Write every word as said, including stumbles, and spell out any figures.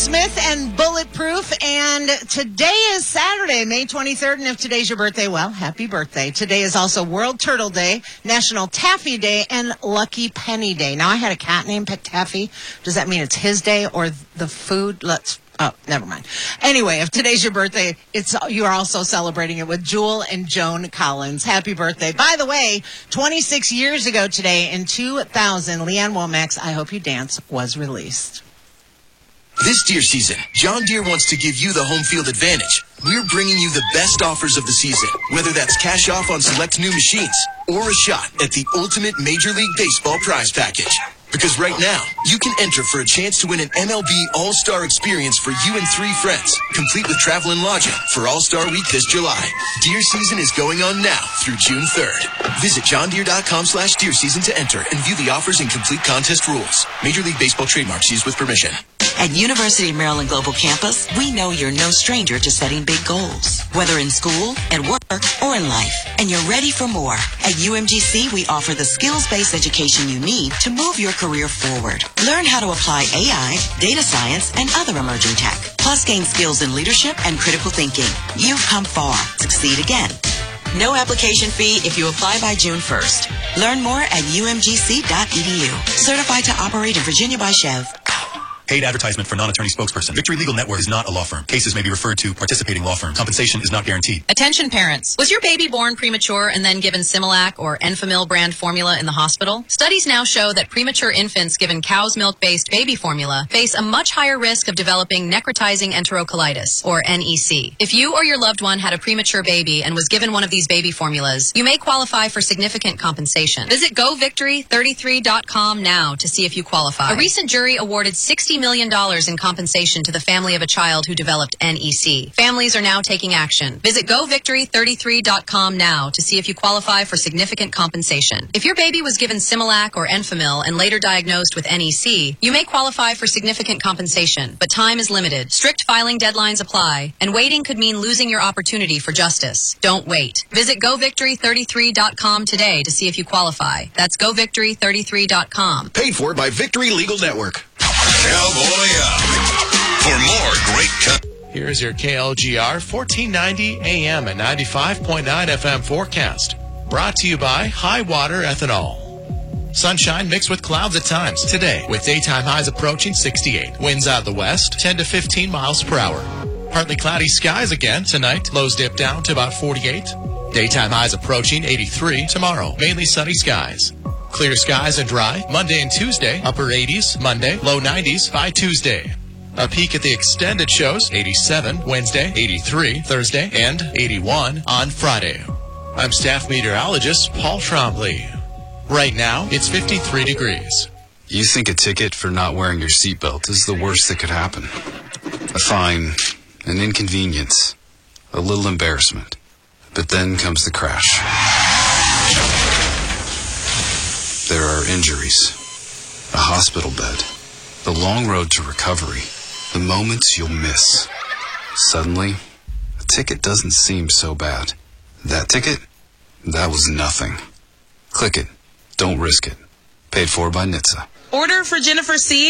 Smith and Bulletproof, and today is Saturday, May twenty-third, and if today's your birthday, well, happy birthday. Today is also World Turtle Day, National Taffy Day, and Lucky Penny Day. Now, I had a cat named Taffy. Does that mean it's his day or the food? Let's Oh, never mind. Anyway, if today's your birthday, it's you are also celebrating it with Jewel and Joan Collins. Happy birthday. By the way, twenty-six years ago today, in two thousand, Leanne Womack's I Hope You Dance was released. This deer season, John Deere wants to give you the home field advantage. We're bringing you the best offers of the season, whether that's cash off on select new machines or a shot at the ultimate Major League Baseball prize package. Because right now, you can enter for a chance to win an M L B All-Star experience for you and three friends, complete with travel and lodging for All-Star Week this July. Deer season is going on now through June third. Visit johndeere.com slash deer season to enter and view the offers and complete contest rules. Major League Baseball trademarks used with permission. At University of Maryland Global Campus, we know you're no stranger to setting big goals, whether in school, at work, or in life. And you're ready for more. At U M G C, we offer the skills-based education you need to move your career forward. Learn how to apply A I, data science, and other emerging tech. Plus, gain skills in leadership and critical thinking. You've come far. Succeed again. No application fee if you apply by June first. Learn more at U M G C dot E D U. Certified to operate in Virginia by Chev. Paid advertisement for non-attorney spokesperson. Victory Legal Network is not a law firm. Cases may be referred to participating law firms. Compensation is not guaranteed. Attention parents. Was your baby born premature and then given Similac or Enfamil brand formula in the hospital? Studies now show that premature infants given cow's milk-based baby formula face a much higher risk of developing necrotizing enterocolitis, or N E C. If you or your loved one had a premature baby and was given one of these baby formulas, you may qualify for significant compensation. Visit go victory thirty-three dot com now to see if you qualify. A recent jury awarded sixty million dollars in compensation to the family of a child who developed N E C. Families are now taking action. Visit go victory thirty-three dot com now to see if you qualify for significant compensation. If your baby was given Similac or Enfamil and later diagnosed with N E C, you may qualify for significant compensation, but time is limited. Strict filing deadlines apply, and waiting could mean losing your opportunity for justice. Don't wait. Visit go victory thirty-three dot com today to see if you qualify. That's go victory thirty-three dot com. Paid for by Victory Legal Network. Cowboy up. For more great co- Here's your K L G R fourteen ninety A M and ninety-five point nine F M forecast. Brought to you by High Water Ethanol. Sunshine mixed with clouds at times today, with daytime highs approaching sixty-eight. Winds out the west, ten to fifteen miles per hour. Partly cloudy skies again tonight. Lows dip down to about forty-eight. Daytime highs approaching eighty-three. Tomorrow, mainly sunny skies. Clear skies and dry. Monday and Tuesday, upper eighties. Monday, low nineties by Tuesday. A peek at the extended shows, eighty-seven Wednesday, eighty-three Thursday, and eighty-one on Friday. I'm staff meteorologist Paul Trombley. Right now, it's fifty-three degrees. You think a ticket for not wearing your seatbelt is the worst that could happen. A fine, an inconvenience, a little embarrassment. But then comes the crash. There are injuries, a hospital bed, the long road to recovery, the moments you'll miss. Suddenly, a ticket doesn't seem so bad. That ticket? That was nothing. Click it. Don't risk it. Paid for by N H T S A. Order for Jennifer C.